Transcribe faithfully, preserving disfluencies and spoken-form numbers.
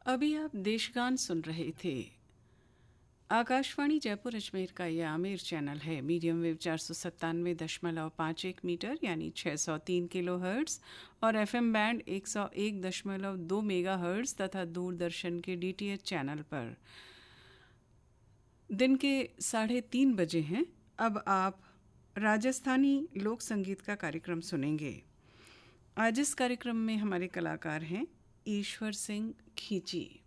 अभी आप देशगान सुन रहे थे। आकाशवाणी जयपुर अजमेर का यह आमेर चैनल है। मीडियम वेव चार सौ सत्तानवे दशमलव पाँच एक मीटर यानी छः सौ तीन किलो हर्ट्ज़ और एफएम बैंड एक सौ एक दशमलव दो मेगा हर्ट्ज़ तथा दूरदर्शन के डीटीएच चैनल पर दिन के साढ़े तीन बजे हैं। अब आप राजस्थानी लोक संगीत का कार्यक्रम सुनेंगे। आज इस कार्यक्रम में हमारे कलाकार हैं ईश्वर सिंह खींची।